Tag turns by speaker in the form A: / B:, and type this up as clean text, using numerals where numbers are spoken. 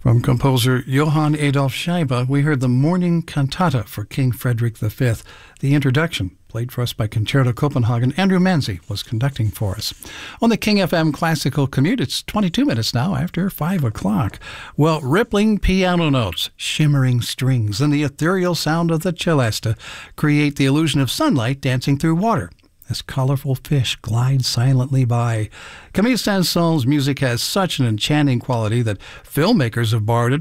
A: From composer Johann Adolf Scheibe, we heard the Morning Cantata for King Frederick V. The introduction, played for us by Concerto Copenhagen. Andrew Manzi was conducting for us. On the King FM Classical Commute, it's 22 minutes now after 5 o'clock. Well, rippling piano notes, shimmering strings, and the ethereal sound of the celesta create the illusion of sunlight dancing through water as colorful fish glide silently by. Camille Saint-Saëns' music has such an enchanting quality that filmmakers have borrowed it